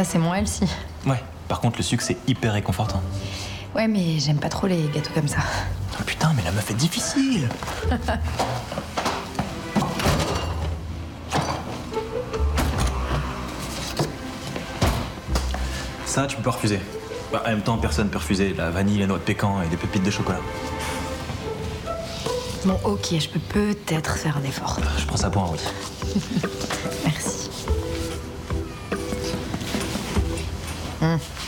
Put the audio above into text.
Ça, c'est mon healthy. Ouais, par contre, le sucre, c'est hyper réconfortant. Ouais, mais j'aime pas trop les gâteaux comme ça. Oh putain, mais la meuf est difficile. Ça, tu peux pas refuser. Bah, en même temps, personne peut refuser la vanille, la noix de pécan et des pépites de chocolat. Bon, ok, je peux peut-être faire un effort. Je prends ça pour un oui. Merci.